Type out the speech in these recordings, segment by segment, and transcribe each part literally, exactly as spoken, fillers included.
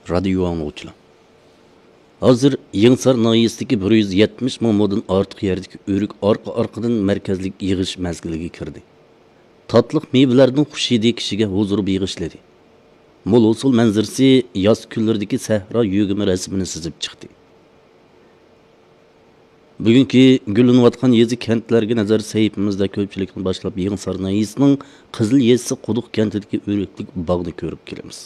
Radio angluvchilar. Hozir Yengsar noyasidagi bir yuz yetmish mingdan ortiq yerdagi o'rik orqa-orqadan markazlik yig'ish mazgiliga kirdi. Tatliq meyvelarning xushidi kishiga huzur beg'ishladi. Mo'l usul manzarasi yoz kunlaridagi sahro yugimi rasmini sizib chiqdi. Bugungi gullanayotgan yezi kentlarga nazar sayfimizda ko'pchilikni boshlab Yengsar noyasining Qizil Yezsi Quduq kentidagi o'riklik bog'ni ko'rib kelamiz.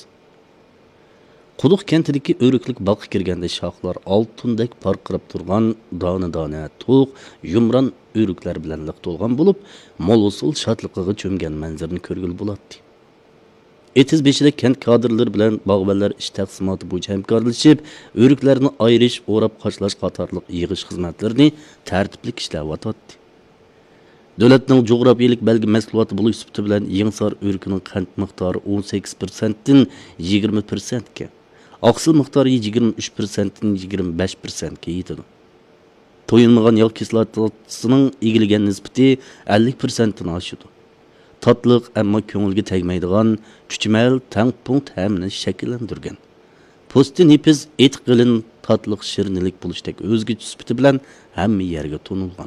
Quduq kentidagi o'riklik bog'ga kirganda shoxlar oltindek parqirab turgan dona-dona to'q, yumron o'riklar bilan liq to'lgan bo'lib, mo'l usul shodliqiga cho'mgan manzarani ko'rgil bo'ladi. Etiz beshida kent kadrlari bilan bog'bonlar ish taqsimoti bo'yicha hamkorlashib, o'riklarni ayirish, o'rab qochlash qatorliq yig'ish xizmatlarini tartibli ishlayotdi. Davlatning jo'grafiyalik belgi mahsuloti bo'lish sifati bilan Yengsar o'rikining qand miqdori o'n sakkiz persent dan yigirma persent ga, oqsil miqdori yigirma uch persent dan yigirma besh persent ga yetadi. To'yinmagan yog' kislotasining egilgan nisbati ellik persent dan oshadi. Tatliq ammo ko'ngilga tegmaydigan kuchmal tang punkt hamni shakllantirgan. Posti nepiz et qilin tatliq shirinlik bo'lishdek o'zgacha sifati bilan hamma yerga to'nilgan.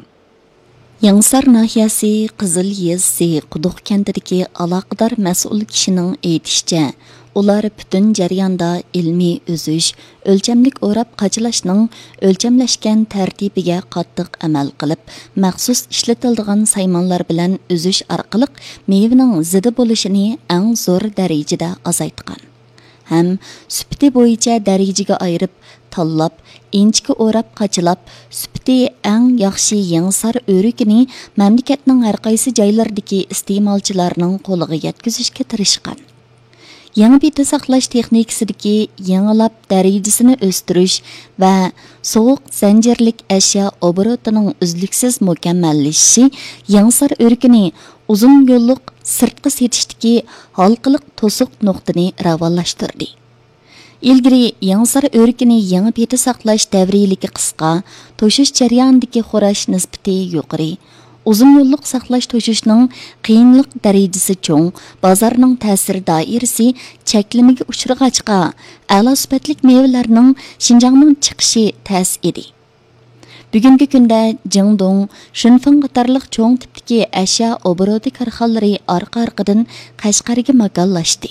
Yengsar nahiyasi Qizil Yezsi Quduq kentidagi aloqador mas'ul kishining aytishicha, ular butun jarayonda ilmiy o'zish, o'lchamlik o'rab qachlashning o'lchamlashgan tartibiga qattiq amal qilib, maxsus ishlatiladigan saymonlar bilan o'zish orqali meyvening zidi bo'lishini eng zo'r darajada azaytgan. Ham sifati bo'yicha darajaga ayirib, tanlab, inchga o'rab qachlab, sifati eng yaxshi Yengsar o'rikini mamlakatning har qaysi joylaridagi iste'molchilarning qo'liga yetkazishga tirishgan. Yangi bita saqlash texnikasidagi yangilab darajasini o'stirish va sovuq zanjirlik ashyo oborotining uzluksiz mukammallashishi Yengsar o'rikini uzun yo'lliq sirtqi setishdagi halqiliq to'siq nuqtani ravonlashtirdi. Ilgari Yengsar o'rikini yangi bita saqlash davriyaligi qisqa, to'shish jarayonidagi xo'rash nisbati yuqori, uzun yo'lliq saqlash to'shishning qiyinlik darajasi cho'ng, bozorning ta'sir doirasi cheklimiga uchrag'achqa, a'lo sifatli mevalarning Xinjiangning chiqishi ta's edi. Bugungi kunda Jingdong, Shunfeng qatorliq cho'ng tipdagi ashyo oboroti korxonalari orqa-orqadan Qashqarga makonlashdi.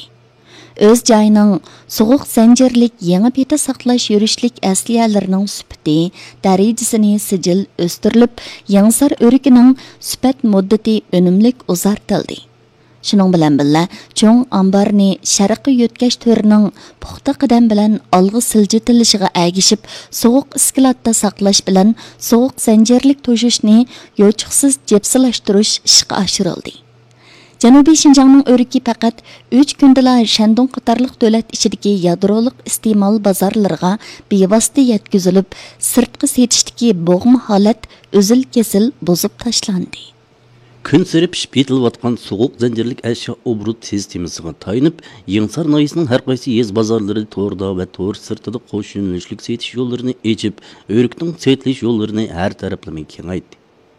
Öz joyining sovuq zanjirlik yangi beta saqlash yurishlik asliyalarining sifati darajasini sijil o'stirilib, Yengsar o'rikining sifat muddati unumlik uzartildi. Shuning bilan birga cho'ng ambarni sharqiy yo'tkash to'rining puxta qadam bilan olg'i siljitilishiga agishib, sovuq iskilotda saqlash bilan sovuq zanjirlik to'shishni yo'chiqsiz jepsilashtirish ishga oshirildi. Janubiy Xinjiangning o'riki faqat uch kundala Shandong qatorliq davlat ichidagi yadroliq iste'mol bozorlariga bevosita yetkazilib, sirtqi setishdagi bo'g'ma holat uzil-kesil buzib tashlandi. Kun sari pishib yetilayotgan sovuq zanjirlik ashyo obrut sistemasiga tayinib, Yengsar noyasining har qaysi yez bozorlari to'rda va to'r sirtida qo'shimlik setish yo'llarini echib, o'rikning setilish yo'llarini har taraflama kengaytdi.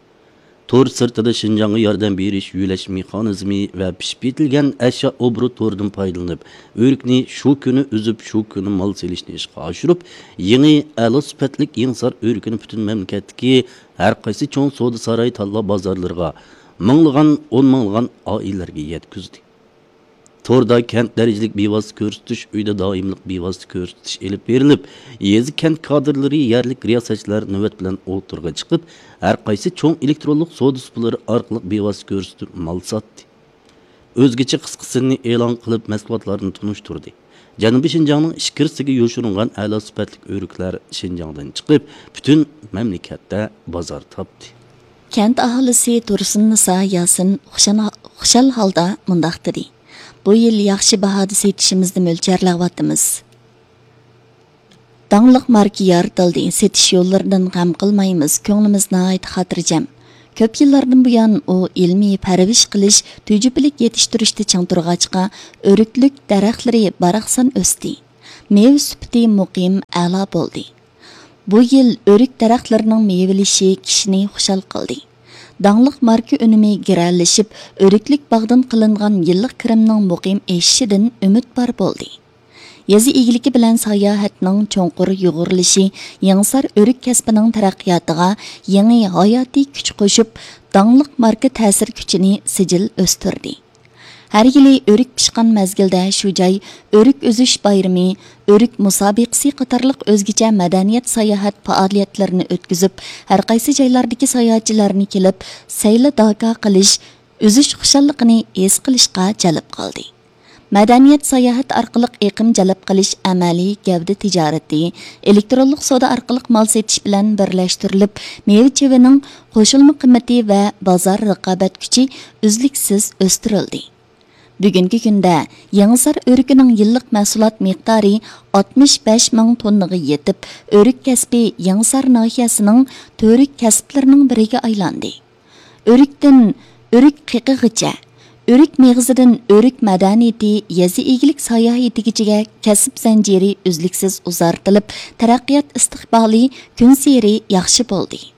To'r sirtida Xinjiangga yordam berish yo'lash mexanizmi va pishib yetilgan ashyo obrut to'rdan foydalanib, o'rikni shu kuni uzib, shu kuni mol selishni ishga oshirib, yangi a'lo sifatli Yengsar o'rikini butun mamlakatdagi har qaysi cho'ng savdo saroy tanlab bozorlariga minglagan, o'n minglagan oilalarga yetkazdi. To'rda kent darajalik bevosita ko'rsatish, uyda doimlik bevosita ko'rsatish elib berilib, yezi kent kadrlari yerlik riyosatchilar navbat bilan o'tirga chiqib, har qaysi cho'ng elektronlik savdo suplari orqali bevosita ko'rsatib mal sotdi. O'zgacha qisqasini e'lon qilib mahsulotlarni tunishtirdi. Janubiy Xinjiangning ichkirisiga yo'shirilgan a'lo sifatli o'riklar Xinjiangdan chiqib, butun mamlakatda bozor topdi. Kent aholisi Tursun Nisa Yasin xushal holda mundaq dedi. Bu yil yaxshi bahoda setishimizni mo'ljallayapmiz. Dangliq marka yaratildi, setish yo'llaridan g'am qilmaymiz, ko'nglimiz nihoyat xotirjam. Ko'p yillardan buyon u ilmiy parvish qilish, tujublik yetishtirishda chang turg'achqa, o'riklik daraxtlari baraqsan o'sdi. Meva sifati muqim a'lo bo'ldi. Bu yil o'rik daraxtlarining mevalishi kishini xushal qildi. Dangliq marka unumi girallashib, o'riklik bog'dan qilingan yillik kirimning muqim eshishidan umid bor bo'ldi. Yezi egiliki bilan sayohatning cho'nqur yo'g'irilishi Yangisar o'rik kasbining taraqqiyotiga yangi hayotiy kuch qo'shib, dangliq marka ta'sir kuchini sijil o'stirdi. Har yili o'rik pishqan mezgilda shu joy o'rik o'zish bayrami, o'rik musobiqasi qatorliq o'zgacha madaniyat sayohat faoliyatlarini o'tkazib, har qaysi joylardagi sayohatchilarni kelib, sayli doka qilish, o'zish xushalligini his qilishga jalb qildi. Madaniyat sayohat orqali eqim jalb qilish amaliy gavda tijorati, elektronlik savdo orqali mol setish bilan birlashtirilib, meva-chevaning qo'shilma qiymati va bozor raqobat kuchi uzluksiz o'stirildi. Bugungi kunda Yangisar o'rikining yillik mahsulot miqdori oltmish besh ming tonnaga yetib, o'rik kasbi Yangisar nahiyasining to'rik kasblarining biriga aylandi. O'rikdan o'rik qiqig'icha, o'rik meg'zidan o'rik madaniyati, yezi egilik sayohatigacha kasb zanjiri uzluksiz uzartilib, taraqqiyot istiqboli kun sari yaxshi bo'ldi.